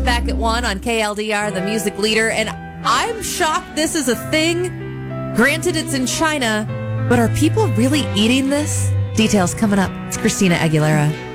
Back at 1 on KLDR, the music leader, and I'm shocked this is a thing. Granted, it's in China, but are people really eating this? Details coming up. It's Christina Aguilera.